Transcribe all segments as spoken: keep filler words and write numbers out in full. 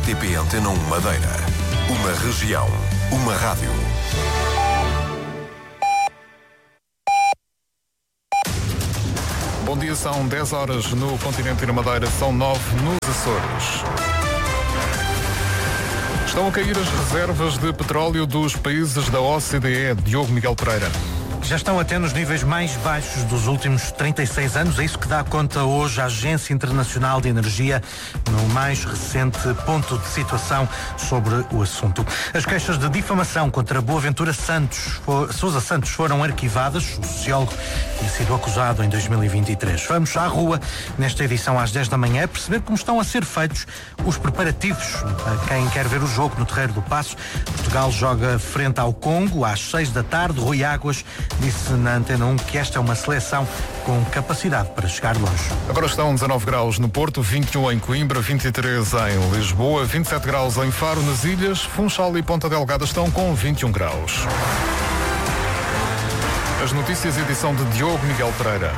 R T P Antena um Madeira. Uma região, uma rádio. Bom dia, são dez horas no continente e na Madeira, são nove nos Açores. Estão a cair as reservas de petróleo dos países da O C D E. Diogo Miguel Pereira. Já estão até nos níveis mais baixos dos últimos trinta e seis anos. É isso que dá conta hoje a Agência Internacional de Energia no mais recente ponto de situação sobre o assunto. As queixas de difamação contra Boaventura Santos, Sousa Santos foram arquivadas. O sociólogo tinha sido acusado em dois mil e vinte e três. Vamos à rua nesta edição às dez da manhã perceber como estão a ser feitos os preparativos a quem quer ver o jogo no Terreiro do Paço. Portugal joga frente ao Congo às seis da tarde. Rui Águas disse na Antena um que esta é uma seleção com capacidade para chegar longe. Agora estão dezanove graus no Porto, vinte e um em Coimbra, vinte e três em Lisboa, vinte e sete graus em Faro, nas Ilhas, Funchal e Ponta Delgada estão com vinte e um graus. As notícias, edição de Diogo Miguel Pereira.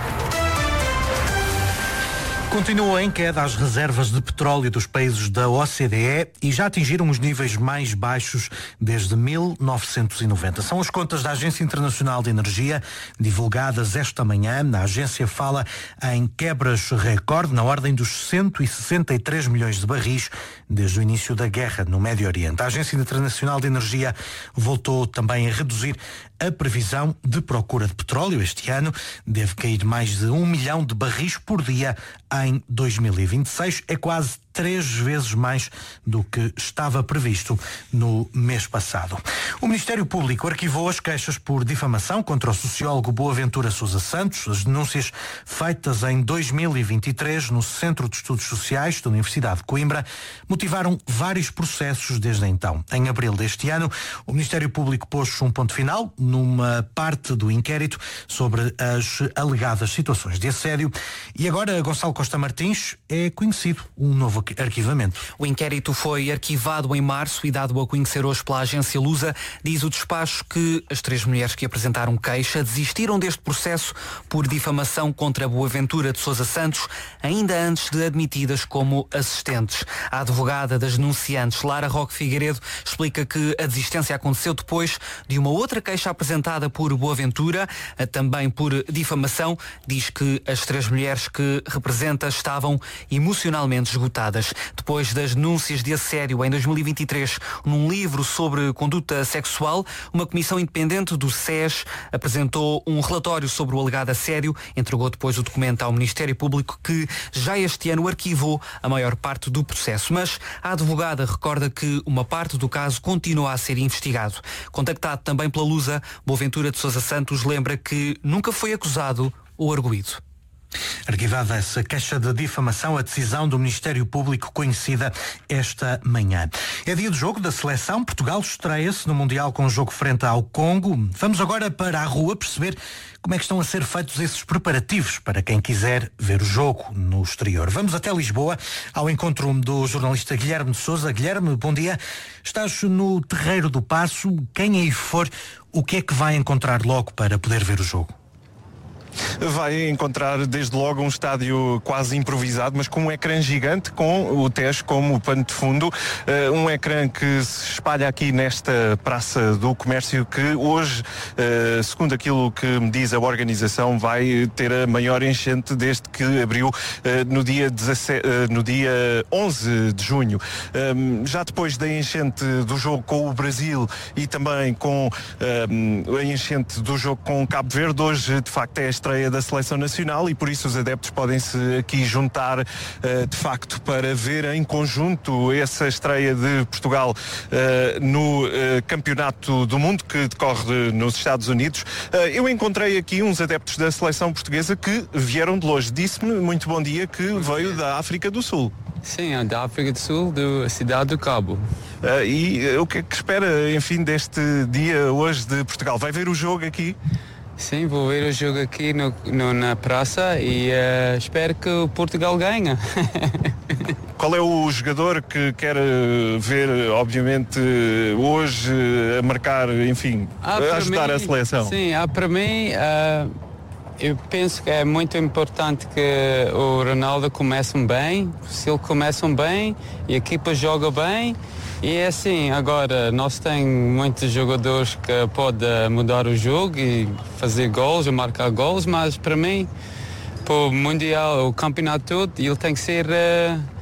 Continua em queda as reservas de petróleo dos países da O C D E e já atingiram os níveis mais baixos desde mil novecentos e noventa. São as contas da Agência Internacional de Energia, divulgadas esta manhã. A agência fala em quebras recorde na ordem dos cento e sessenta e três milhões de barris desde o início da guerra no Médio Oriente. A Agência Internacional de Energia voltou também a reduzir a previsão de procura de petróleo. Este ano deve cair mais de um milhão de barris por dia em dois mil e vinte e seis. É quase três vezes mais do que estava previsto no mês passado. O Ministério Público arquivou as queixas por difamação contra o sociólogo Boaventura Sousa Santos. As denúncias feitas em dois mil e vinte e três no Centro de Estudos Sociais da Universidade de Coimbra motivaram vários processos desde então. Em abril deste ano, o Ministério Público pôs um ponto final numa parte do inquérito sobre as alegadas situações de assédio e agora Gonçalo Costa Martins é conhecido um novo arquivamento. O inquérito foi arquivado em março e dado a conhecer hoje pela agência Lusa. Diz o despacho que as três mulheres que apresentaram queixa desistiram deste processo por difamação contra Boaventura de Sousa Santos, ainda antes de admitidas como assistentes. A advogada das denunciantes, Lara Roque Figueiredo, explica que a desistência aconteceu depois de uma outra queixa apresentada por Boaventura, também por difamação. Diz que as três mulheres que representa estavam emocionalmente esgotadas. Depois das denúncias de assédio em dois mil e vinte e três num livro sobre conduta sexual, uma comissão independente do S E S apresentou um relatório sobre o alegado assédio, entregou depois o documento ao Ministério Público, que já este ano arquivou a maior parte do processo. Mas a advogada recorda que uma parte do caso continua a ser investigado. Contactado também pela Lusa, Boaventura de Sousa Santos lembra que nunca foi acusado ou arguido. Arquivada essa queixa de difamação, a decisão do Ministério Público conhecida esta manhã. É dia de jogo da seleção. Portugal estreia-se no Mundial com um jogo frente ao Congo. Vamos agora para a rua perceber como é que estão a ser feitos esses preparativos para quem quiser ver o jogo no exterior. Vamos até Lisboa, ao encontro do jornalista Guilherme de Sousa. Guilherme, bom dia. Estás no Terreiro do Paço. Quem aí for, o que é que vai encontrar logo para poder ver o jogo? Vai encontrar desde logo um estádio quase improvisado, mas com um ecrã gigante, com o Tejo como pano de fundo, uh, um ecrã que se espalha aqui nesta Praça do Comércio, que hoje, uh, segundo aquilo que me diz a organização, vai ter a maior enchente desde que abriu uh, no, dia dezassete, uh, no dia onze de junho. Um, já depois da enchente do jogo com o Brasil e também com um, a enchente do jogo com Cabo Verde, hoje de facto é esta estreia da Seleção Nacional e por isso os adeptos podem-se aqui juntar uh, de facto para ver em conjunto essa estreia de Portugal uh, no uh, Campeonato do Mundo que decorre nos Estados Unidos. Uh, eu encontrei aqui uns adeptos da Seleção Portuguesa que vieram de longe. Disse-me, muito bom dia, que veio da África do Sul. Sim, é da África do Sul, da cidade do Cabo. Uh, e uh, o que é que espera, enfim, deste dia hoje de Portugal? Vai ver o jogo aqui? Sim, vou ver o jogo aqui no, no, na praça e uh, espero que o Portugal ganhe. Qual é o jogador que quer ver, obviamente, hoje a marcar, enfim, ah, a ajudar mim, a seleção? Sim, ah, para mim, uh, eu penso que é muito importante que o Ronaldo comece bem. Se ele começa bem e a equipa joga bem, e é assim, agora nós temos muitos jogadores que podem mudar o jogo e fazer gols, ou marcar gols, mas para mim, para o Mundial, o campeonato todo, ele tem que ser uh,